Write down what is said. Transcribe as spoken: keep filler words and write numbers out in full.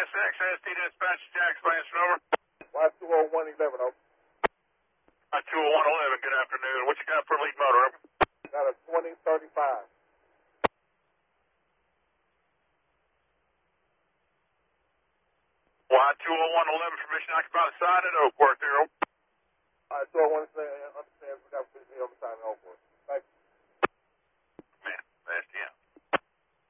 S X S T dispatch, Jack Expansion, over. Y two oh one eleven, over. Y two oh one eleven, good afternoon. What you got for lead motor, over? Got a twenty thirty-five. Y two oh one eleven, permission to occupy the side at Oakworth, there, over. Y two oh one